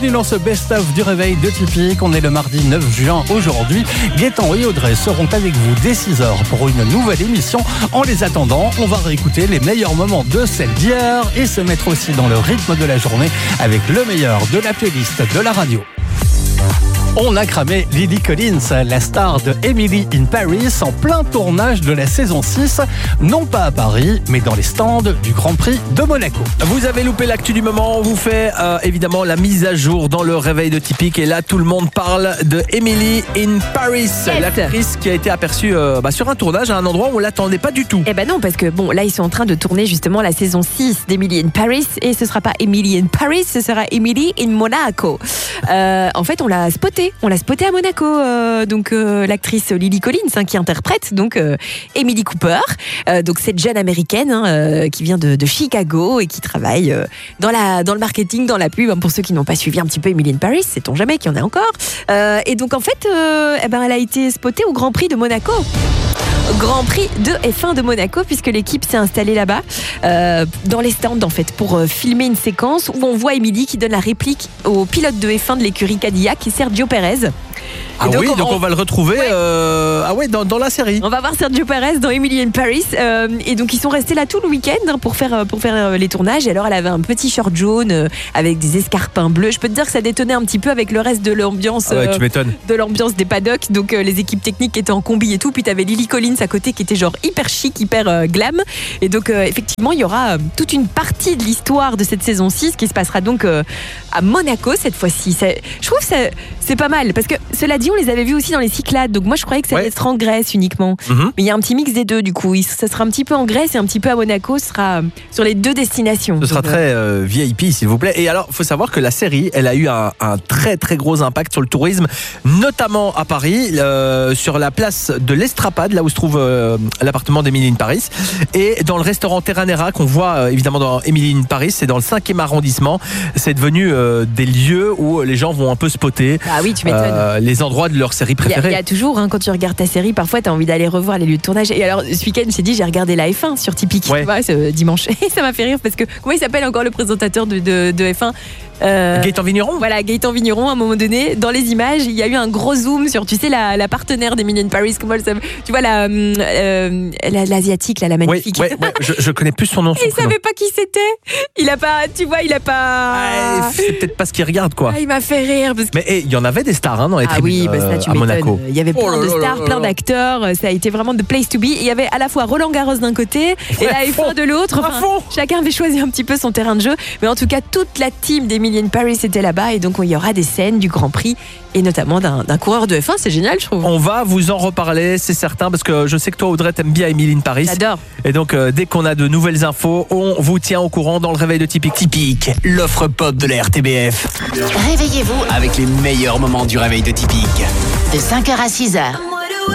Dans ce best-of du réveil de Typique, on est le mardi 9 juin aujourd'hui. Gaëtan et Audrey seront avec vous dès 6h pour une nouvelle émission. En les attendant, on va réécouter les meilleurs moments de celle d'hier et se mettre aussi dans le rythme de la journée avec le meilleur de la playlist de la radio. On a cramé Lily Collins, la star de Emily in Paris, en plein tournage de la saison 6, non pas à Paris, mais dans les stands du Grand Prix de Monaco. Vous avez loupé l'actu du moment, on vous fait évidemment la mise à jour dans le réveil de Typique. Et là, tout le monde parle de Emily in Paris, l'actrice qui a été aperçue sur un tournage à un endroit où on ne l'attendait pas du tout. Eh ben non, parce que là, ils sont en train de tourner justement la saison 6 d'Emily in Paris. Et ce ne sera pas Emily in Paris, ce sera Emily in Monaco. En fait, on l'a spotée à Monaco, l'actrice Lily Collins qui interprète donc Emily Cooper, donc cette jeune américaine qui vient de Chicago et qui travaille dans le marketing, dans la pub. Pour ceux qui n'ont pas suivi un petit peu Emily in Paris, sait-on jamais qu'il y en a encore. Et donc en fait, elle a été spotée au Grand Prix de Monaco. Grand Prix de F1 de Monaco, puisque l'équipe s'est installée là-bas dans les stands en fait pour filmer une séquence où on voit Emily qui donne la réplique au pilote de F1 de l'écurie Cadillac, Sergio Perez. Donc on va le retrouver dans la série. On va voir Sergio Perez dans Emily in Paris et donc ils sont restés là tout le week-end pour faire les tournages. Et alors elle avait un petit short jaune avec des escarpins bleus. Je peux te dire que ça détonnait un petit peu avec le reste de l'ambiance tu m'étonnes. De l'ambiance des paddocks. Donc les équipes techniques étaient en combi et tout. Puis t'avais Lily Collins à côté qui était genre hyper chic, hyper glam. Et donc effectivement il y aura toute une partie de l'histoire de cette saison 6 qui se passera donc à Monaco cette fois-ci. Je trouve que c'est pas mal parce que cela dit on les avait vus aussi dans les Cyclades, donc moi je croyais que ça allait être en Grèce uniquement, mais il y a un petit mix des deux du coup, ça sera un petit peu en Grèce et un petit peu à Monaco, ce sera sur les deux destinations. Ce sera très VIP s'il vous plaît. Et alors il faut savoir que la série elle a eu un très très gros impact sur le tourisme, notamment à Paris, sur la place de l'Estrapade, là où se trouve l'appartement d'Emily in Paris, et dans le restaurant Terranera qu'on voit évidemment dans Emily in Paris, c'est dans le 5e arrondissement. C'est devenu des lieux où les gens vont un peu spotter oui, tu m'étonnes. les endroits de leur série préférée. Il y a toujours, quand tu regardes ta série, parfois tu as envie d'aller revoir les lieux de tournage. Et alors, ce week-end, j'ai dit, j'ai regardé la F1 sur Typique, tu vois, ce dimanche. Et ça m'a fait rire parce que, comment il s'appelle encore le présentateur de F1 Gaëtan Vigneron. Voilà, Gaëtan Vigneron, à un moment donné, dans les images, il y a eu un gros zoom sur, tu sais, la partenaire d'Emily in Paris, comment elle s'appelle, tu vois, l'asiatique, la magnifique. Ouais, je connais plus son nom. Il savait pas qui c'était. Il a pas. C'est peut-être pas ce qu'il regarde, quoi. Il m'a fait rire. Parce que... Mais il y en avait des stars dans les tribunes à Monaco. Il y avait plein de stars, plein d'acteurs. Ça a été vraiment the place to be. Il y avait à la fois Roland Garros d'un côté et la F1 de l'autre. Chacun avait choisi un petit peu son terrain de jeu. Mais en tout cas, toute la team d'Emily in Paris était là-bas. Et donc, il y aura des scènes du Grand Prix et notamment d'un coureur de F1. C'est génial, je trouve. On va vous en reparler, c'est certain, parce que je sais que toi, Audrey, t'aimes bien Emily in Paris. J'adore. Et donc, dès qu'on a de nouvelles infos, on vous tient au courant dans le réveil de Typique. Typique, l'offre pop de la RTBF. Réveillez-vous avec les meilleurs moments du réveil de Typique. de 5h à 6h.